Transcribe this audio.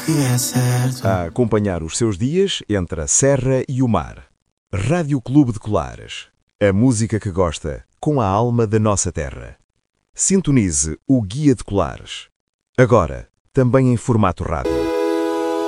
que é certo. A acompanhar os seus dias entre a serra e o mar. Rádio Clube de Colares. A música que gosta, com a alma da nossa terra. Sintonize o Guia de Colares. Agora, também em formato rádio.